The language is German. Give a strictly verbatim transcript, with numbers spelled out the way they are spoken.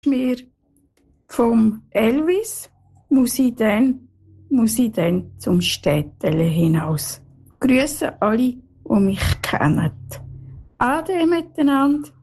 mir vom Elvis muss ich dann, muss ich dann zum Städtele hinaus. Grüße alle, die mich kennen. Ade miteinander.